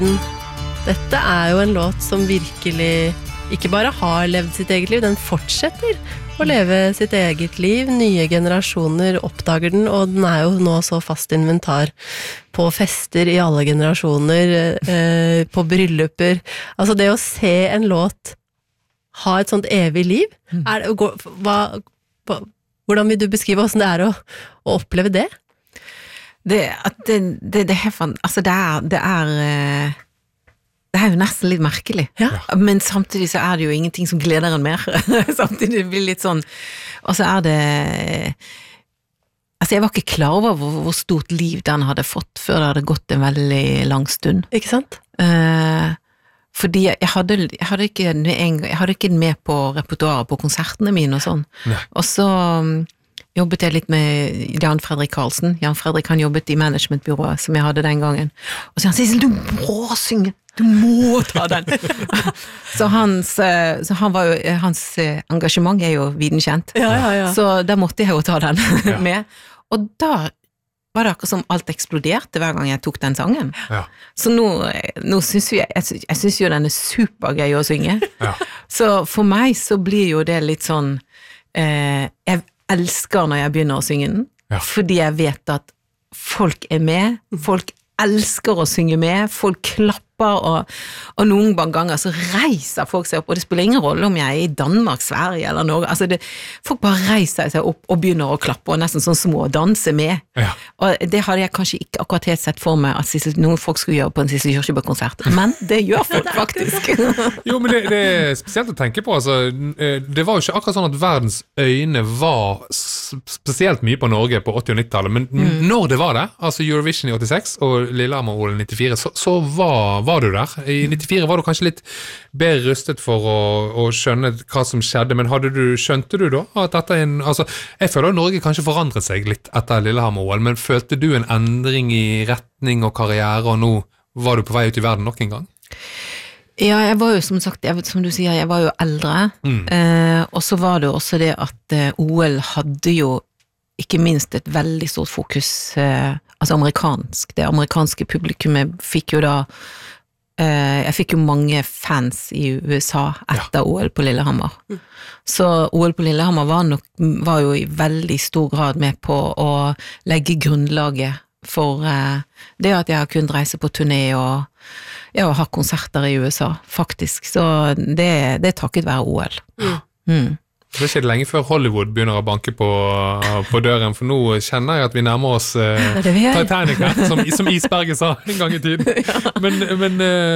Dette jo en låt som virkelig ikke bare har levd sitt eget liv, den fortsetter å leve sitt eget liv. Nye generasjoner oppdager den, og den jo nå så fast inventar på fester i alle generasjoner, på brylluper. Altså det å se en låt ha et sånt evig liv, hvordan vil du beskrive hvordan det å oppleve det? Det jo nesten litt merkelig, men samtidig så det jo ingenting som gleder en mer. Samtidig det blir litt sånn, og så det altså jeg var ikke klar over hvor stort liv den hadde fått før det hadde gått en veldig lang stund. Ikke sant? Fordi jeg hadde ikke den med på repertoaret på konsertene mine og sånn. Og så jobbet jeg litt med Jan Fredrik Karlsen. Jan Fredrik han jobbet i managementbyrået som jeg hadde den gangen. Og så han sier, du må synge, du må ta den. Så hans engasjement jo videnkjent. Så da måtte jeg jo ta den med. Og da var det akkurat som alt eksploderte hver gang jeg tok den sangen. Så nå synes jeg synes jo den supergøy å synge. Så for meg så blir jo det litt sånn, jeg elsker når jeg begynner å synge den, fordi jeg vet at folk med, folk elsker å synge med, folk klapper, og noen ganger så reiser folk seg opp, og det spiller ingen rolle om jeg i Danmark, Sverige eller Norge, altså folk bare reiser seg opp og begynner å klappe, og nesten sånn små danse med, og det hadde jeg kanskje ikke akkurat helt sett for meg at noen folk skulle gjøre på en Sissel Kyrkjebø-konsert, men det gjør folk faktisk. Jo, men det spesielt å tenke på, altså, det var jo ikke akkurat sånn at verdens øyne var spesielt mye på Norge på 80- og 90-tallet, men når det var det, altså Eurovision i 86 og Lillehammer-OL i 94, så var du der. I 94 var du kanskje litt bedre rustet for å skjønne hva som skjedde, men skjønte du da at dette altså, jeg føler at Norge kanskje forandret seg litt etter Lillehammer-OL, men følte du en endring i retning og karriere, og nå var du på vei ut i verden nok en gang? Ja, jeg var jo som sagt, som du sier, jeg var jo eldre, og så var det også det at OL hadde jo ikke minst et veldig stort fokus, altså det amerikanske publikummet fikk jo da jeg fikk jo mange fans i USA etter OL på Lillehammer. Så OL på Lillehammer var jo i veldig stor grad med på å legge grunnlaget for det at jeg har kunnet reise på turné og ha konserter i USA, faktisk. Så det takket være OL. Det ikke lenge før Hollywood begynner å banke på døren, for nå kjenner jeg at vi nærmer oss Titanic her, som Isberget sa en gang i tiden. Men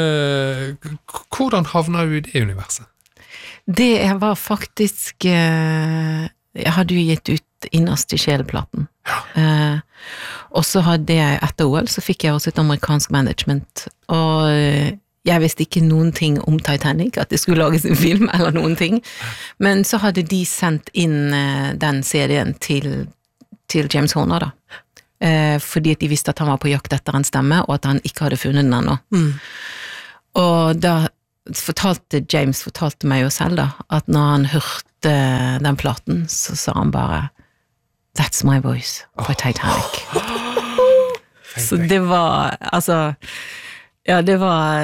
hvordan havna du i det universet? Det var faktisk jeg hadde jo gitt ut Innerst i sjeleplaten. Og så hadde jeg etter OL, så fikk jeg også et amerikansk management, og jeg visste ikke noen ting om Titanic, at det skulle lages en film eller noen ting, men så hadde de sendt inn den CD-en til James Horner da, fordi at de visste at han var på jakt etter en stemme, og at han ikke hadde funnet den ennå. Og da fortalte James meg jo selv da, at når han hørte den platen, så sa han bare, that's my voice for Titanic. Så det var, altså, ja, det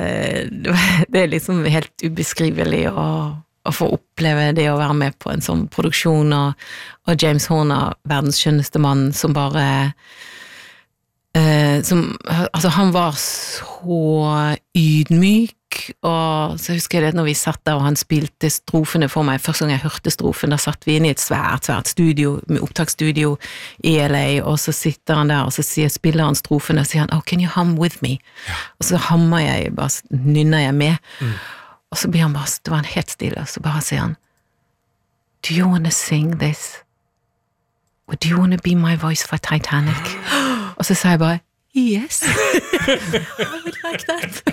liksom helt ubeskrivelig å få oppleve det å være med på en sånn produksjon, og James Horner, verdens skjønneste mann, som bare altså han var så ydmyk, og så husker jeg det når vi satt der og han spilte strofene for meg, første gang jeg hørte strofen, da satt vi inne i et svært studio, med opptaksstudio i LA, og så sitter han der, og så spiller han strofene, og sier han, oh, can you hum with me? Og så hammer jeg, bare nynner jeg med, og så blir han bare, det var han helt stille, og så bare sier han, do you want to sing this? Or do you want to be my voice for Titanic? Og så sa jeg bare, yes, I would like that.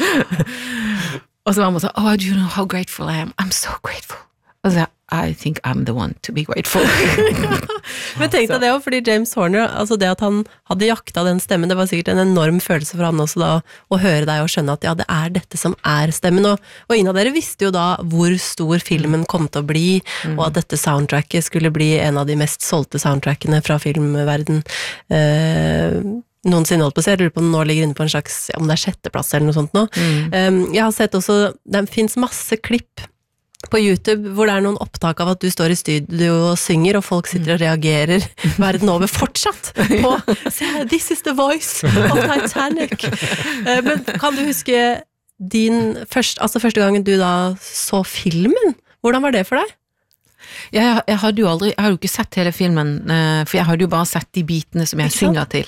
Og så var han bare, oh, do you know how grateful I am? I'm so grateful. Og så I think I'm the one to be grateful. Men tenk deg det også, fordi James Horner, altså det at han hadde jakta den stemmen, det var sikkert en enorm følelse for han også da, å høre deg og skjønne at ja, det dette som stemmen, og ingen av dere visste jo da hvor stor filmen kom til å bli, og at dette soundtracket skulle bli en av de mest solgte soundtrackene fra filmverden. noensinne holdt på å se. Jeg lurer på om den nå ligger inne på en slags, om det er 6. plass eller noe sånt nå. Jeg har sett også, det finnes masse klipp på YouTube hvor det er noen opptak av at du står i studio og synger, og folk sitter og reagerer verden over fortsatt på This is the voice of Titanic. Men kan du huske første gangen du da så filmen? Hvordan var det for deg? Jeg hadde jo ikke sett hele filmen, for jeg hadde jo bare sett de bitene som jeg synger til.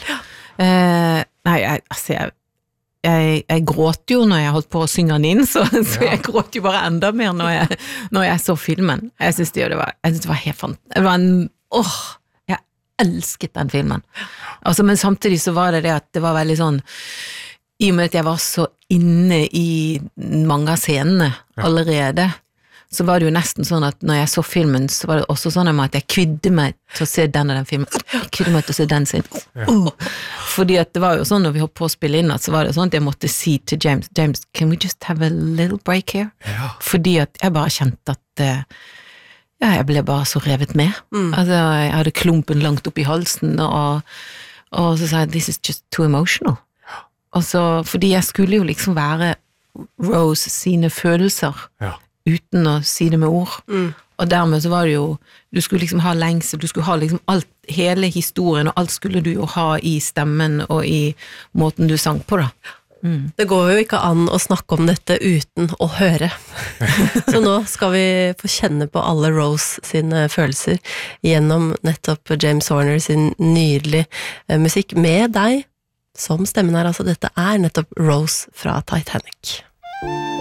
Jeg gråt jo når jeg holdt på å synge den inn, så jeg gråt jo bare enda mer når jeg så filmen. Jeg synes det var helt fantastisk. Jeg elsket den filmen. Altså, men samtidig så var det at det var veldig sånn, i og med at jeg var så inne i mange av scenene allerede, så var det jo nesten sånn at når jeg så filmen, så var det også sånn at jeg kvidde meg til å se den og den filmen. Jeg kvidde meg til å se den scenen. Fordi at det var jo sånn, når vi holdt på å spille inn, så var det sånn at jeg måtte si til James, can we just have a little break here? Ja. Fordi at jeg bare kjente at jeg ble bare så revet med. Altså, jeg hadde klumpen langt opp i halsen, og så sa jeg, this is just too emotional. Og så, fordi jeg skulle jo liksom være Rose sine følelser, uten å si det med ord. Og dermed så var det jo, du skulle liksom ha lengsel, du skulle ha liksom alt, hele historien, og alt skulle du jo ha i stemmen og i måten du sang på da. Det går jo ikke an å snakke om dette uten å høre. Så nå skal vi få kjenne på alle Rose sine følelser gjennom nettopp James Horner sin nydelige musikk med deg som stemmen her. Altså dette er nettopp Rose fra Titanic.